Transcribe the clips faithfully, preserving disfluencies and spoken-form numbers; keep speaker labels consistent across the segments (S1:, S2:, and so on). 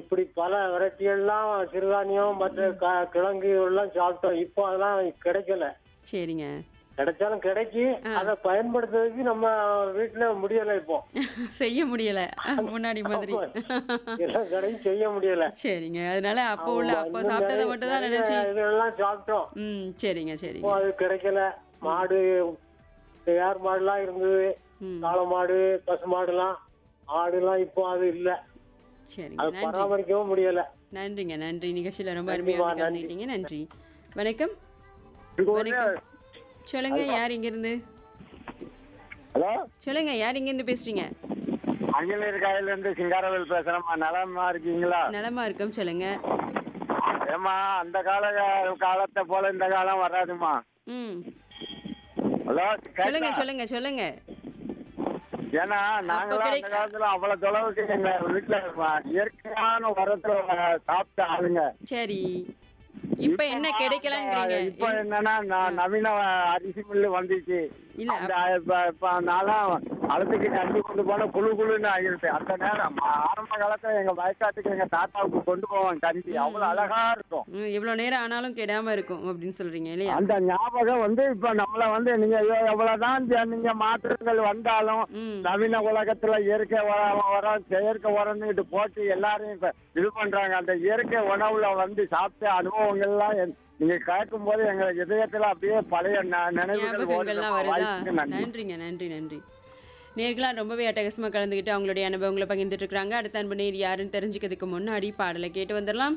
S1: இப்படி பல வெரைட்டிகள்லாம் சிறுதானியம் மற்ற க- கிழங்கு எல்லாம் சாப்பிட்டோம். இப்போ அதெல்லாம் கிடைக்கல.
S2: சரிங்க.
S1: கிடைச்சாலும் கிடைக்கி அதை பயன்படுத்துறதுக்கு நம்ம வீட்டுல முடியல இப்போ.
S2: செய்ய முடியல. அ, முன்னாடி மாதிரி.
S1: எல்லா கடையும் செய்ய முடியல.
S2: சரிங்க. அதனால அப்போ உள்ள
S1: ஆமா,
S2: அப்போ
S1: இன்னும்
S2: சாப்பிட்டத
S1: நிறைய
S2: மட்டும் தான்
S1: நிறைய
S2: நினைச்சு
S1: இதெல்லாம் சாப்பிட்டோம்.
S2: ம். சரிங்க,
S1: இப்போ
S2: சரிங்க.
S1: அது கிடைக்கல. மாடு யார் மாடுலாம் இருந்தது,
S2: ம்.
S1: காளை மாடு பசு மாடுலாம், ஆடுலாம் இப்போ அது இல்ல.
S2: சரிங்க.
S1: அது
S2: நன்றி.
S1: பராமரிக்கவும் முடியல.
S2: நன்றிங்க. நன்றி. நிகழ்ச்சியில ரொம்ப
S1: நன்றிம்மா,
S2: அருமையா வந்து
S1: நன்றி.
S2: கலந்துக்கிட்டீங்க. நன்றி. வணக்கம்.
S3: இது
S2: வணக்கம்.
S3: வந்து-
S2: சொல்லுங்க, யார் இங்கிருந்து?
S3: ஹலோ,
S2: சொல்லுங்க, யார் இங்கிருந்து பேசுறீங்க?
S3: அங்கிலீர் காயில இருந்து சிங்காரவேல் பேசுறேம்மா. நலமா இருக்கீங்களா?
S2: நலமா இருக்கோம். சொல்லுங்க.
S3: ஏம்மா, அந்த கால காலத்தை போல இந்த காலம் வராதுமா.
S2: ம்.
S3: ஹலோ,
S2: சொல்லுங்க,
S3: கேக்குதா?
S2: சொல்லுங்க, சொல்லுங்க.
S3: ஏன்னா நாங்களாம் அந்த
S2: கிடைக்க-
S3: காலத்துல அவ்வளவு தொலைவுக்கு எங்க வீட்டுல இயற்கையான உரத்துல சாப்பிட்ட ஆளுங்க.
S2: சரி. இப்ப என்ன கிடைக்கலங்கிறீங்க?
S3: இப்ப என்னன்னா ந- நவீன அரிசி மில்லு வந்துச்சு.
S2: இல்ல,
S3: அந்த இப்ப இப்ப நான்லாம் அழுத்துக்கு அஞ்சு கொண்டு போன குழு குழுன்னு ஆகிருச்சு. அந்த நேரம் ஆரம்ப காலத்துல எங்க வயக்காட்டுக்கு எங்க தாத்தாவுக்கு கொண்டு போவாங்க கஞ்சி. அவ்வளவு அழகா இருக்கும்.
S2: ம், எவ்வளவு நேரம் ஆனாலும் கெடாம இருக்கும் அப்படின்னு சொல்றீங்க இல்லையா?
S3: அந்த ஞாபகம் வந்து இப்ப நம்மள வந்து நீங்க எவ்வ- எவ்வளவுதான் ஜ- நீங்க மாற்றங்கள் வந்தாலும்
S2: ம்.
S3: நவீன உலகத்துல இயற்கை உரம் உரம் செயற்கை உரம்னுட்டு போட்டு எல்லாரும் இப்ப இது பண்றாங்க. அந்த இயற்கை உணவுல வந்து சாப்பிட்ட அனுபவங்கள்லாம் என்- நீங்க கேட்கும் போது எங்க இதயத்துல அப்படியே பழைய ந- நினைவுகள் ஓடுது.
S2: ஞாபகங்கள்லாம் வருதா?
S3: வாய்ப்புக்கு நன்றி.
S2: நன்றிங்க, நன்றி, நன்றி. நேர்களாக ரொம்பவே அட்டகாசமா கலந்துக்கிட்டு அவங்களுடைய அனுபவங்களை பகிர்ந்துட்டு இருக்காங்க. அடுத்த அன்பு நேர் யாருன்னு தெரிஞ்சுக்கிறதுக்கு முன்னாடி பாடலை கேட்டு வந்துடலாம்.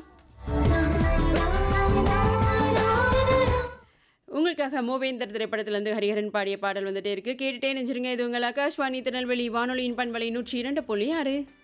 S2: உங்களுக்காக மூவேந்தர் திரைப்படத்திலிருந்து ஹரிஹரன் பாடிய பாடல் வந்துட்டே இருக்கு. கேட்டுட்டே நெஞ்சிருங்க. இது உங்கள் ஆகாஷ்வாணி திருநெல்வேலி வானொலியின் பண்பலை நூற்றி இரண்டு புள்ளி ஆறு.